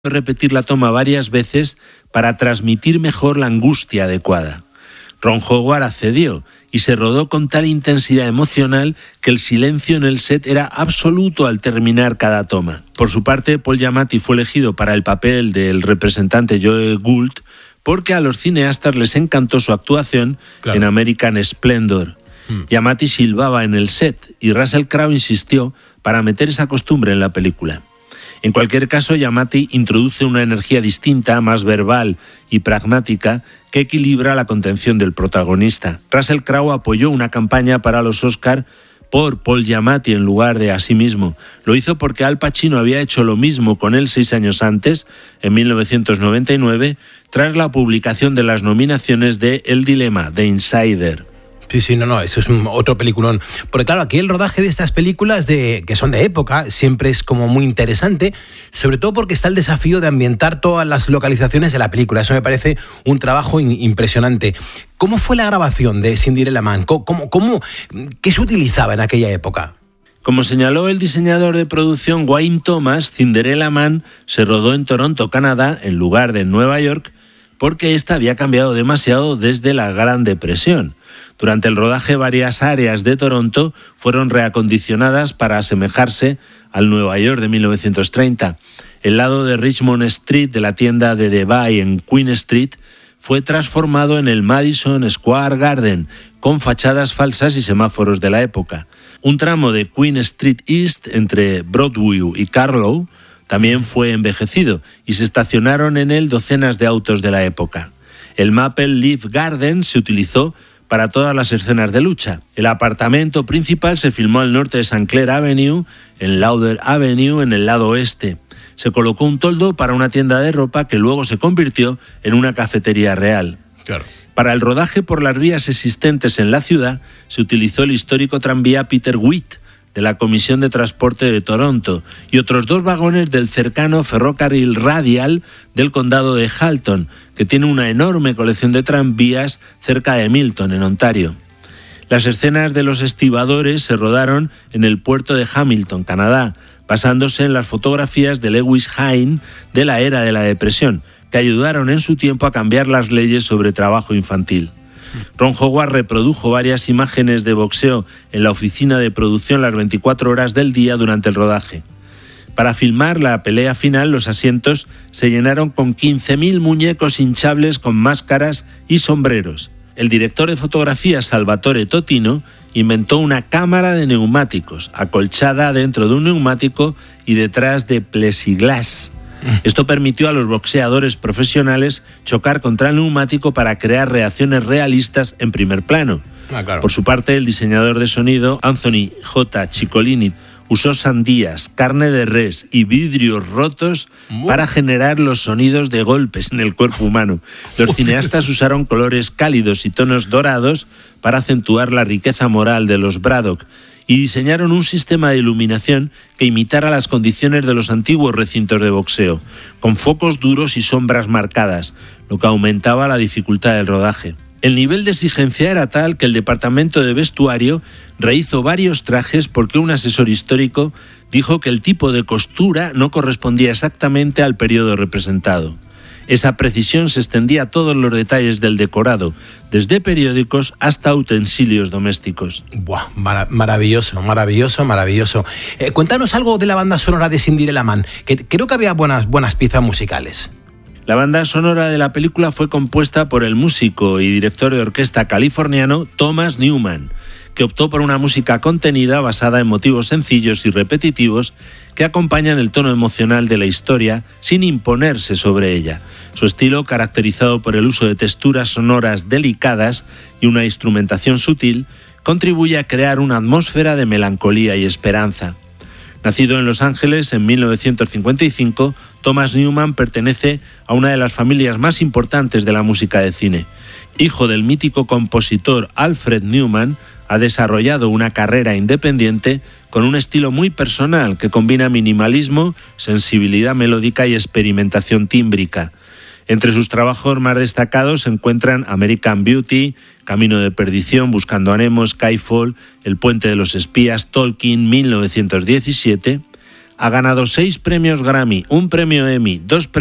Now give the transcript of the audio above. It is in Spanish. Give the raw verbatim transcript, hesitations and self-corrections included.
repetir la toma varias veces para transmitir mejor la angustia adecuada. Ron Howard accedió y se rodó con tal intensidad emocional que el silencio en el set era absoluto al terminar cada toma. Por su parte, Paul Giamatti fue elegido para el papel del representante Joe Gould porque a los cineastas les encantó su actuación claro. en American Splendor. Mm. Giamatti silbaba en el set y Russell Crowe insistió para meter esa costumbre en la película. En cualquier caso, Giamatti introduce una energía distinta, más verbal y pragmática, que equilibra la contención del protagonista. Russell Crowe apoyó una campaña para los Oscar por Paul Giamatti en lugar de a sí mismo. Lo hizo porque Al Pacino había hecho lo mismo con él seis años antes, en mil novecientos noventa y nueve, tras la publicación de las nominaciones de El Dilema, de Insider. Sí, sí, no, no, eso es un otro peliculón. Porque claro, aquí el rodaje de estas películas de, que son de época siempre es como muy interesante, sobre todo porque está el desafío de ambientar todas las localizaciones de la película. Eso me parece un trabajo in, impresionante. ¿Cómo fue la grabación de Cinderella Man? ¿Cómo, cómo, cómo, ¿Qué se utilizaba en aquella época? Como señaló el diseñador de producción Wayne Thomas, Cinderella Man se rodó en Toronto, Canadá, en lugar de en Nueva York, porque esta había cambiado demasiado desde la Gran Depresión. Durante el rodaje, varias áreas de Toronto fueron reacondicionadas para asemejarse al Nueva York de mil novecientos treinta. El lado de Richmond Street de la tienda de Debye en Queen Street fue transformado en el Madison Square Garden, con fachadas falsas y semáforos de la época. Un tramo de Queen Street East entre Broadway y Carlow también fue envejecido y se estacionaron en él docenas de autos de la época. El Maple Leaf Garden se utilizó para todas las escenas de lucha. El apartamento principal se filmó al norte de Saint Clair Avenue, en Lauder Avenue, en el lado oeste. Se colocó un toldo para una tienda de ropa que luego se convirtió en una cafetería real. Claro. Para el rodaje por las vías existentes en la ciudad, se utilizó el histórico tranvía Peter Witt, de la Comisión de Transporte de Toronto, y otros dos vagones del cercano ferrocarril radial del condado de Halton, que tiene una enorme colección de tranvías cerca de Milton, en Ontario. Las escenas de los estibadores se rodaron en el puerto de Hamilton, Canadá, basándose en las fotografías de Lewis Hine de la era de la Depresión, que ayudaron en su tiempo a cambiar las leyes sobre trabajo infantil. Ron Howard reprodujo varias imágenes de boxeo en la oficina de producción las veinticuatro horas del día durante el rodaje. Para filmar la pelea final, los asientos se llenaron con quince mil muñecos hinchables con máscaras y sombreros. El director de fotografía, Salvatore Totino, inventó una cámara de neumáticos, acolchada dentro de un neumático y detrás de plexiglas. Esto permitió a los boxeadores profesionales chocar contra el neumático para crear reacciones realistas en primer plano. Ah, claro. Por su parte, el diseñador de sonido, Anthony J. Ciccolini, usó sandías, carne de res y vidrios rotos para generar los sonidos de golpes en el cuerpo humano. Los cineastas usaron colores cálidos y tonos dorados para acentuar la riqueza moral de los Braddock, y diseñaron un sistema de iluminación que imitara las condiciones de los antiguos recintos de boxeo, con focos duros y sombras marcadas, lo que aumentaba la dificultad del rodaje. El nivel de exigencia era tal que el departamento de vestuario rehizo varios trajes porque un asesor histórico dijo que el tipo de costura no correspondía exactamente al periodo representado. Esa precisión se extendía a todos los detalles del decorado, desde periódicos hasta utensilios domésticos. Buah, marav- maravilloso, maravilloso, maravilloso. Eh, cuéntanos algo de la banda sonora de Cinderella Man, que creo que había buenas, buenas piezas musicales. La banda sonora de la película fue compuesta por el músico y director de orquesta californiano Thomas Newman, que optó por una música contenida basada en motivos sencillos y repetitivos que acompañan el tono emocional de la historia sin imponerse sobre ella. Su estilo, caracterizado por el uso de texturas sonoras delicadas y una instrumentación sutil, contribuye a crear una atmósfera de melancolía y esperanza. Nacido en Los Ángeles en mil novecientos cincuenta y cinco, Thomas Newman pertenece a una de las familias más importantes de la música de cine. Hijo del mítico compositor Alfred Newman, ha desarrollado una carrera independiente con un estilo muy personal que combina minimalismo, sensibilidad melódica y experimentación tímbrica. Entre sus trabajos más destacados se encuentran American Beauty, Camino de Perdición, Buscando a Nemo, Skyfall, El Puente de los Espías, Tolkien, mil novecientos diecisiete, Ha ganado seis premios Grammy, un premio Emmy, dos premios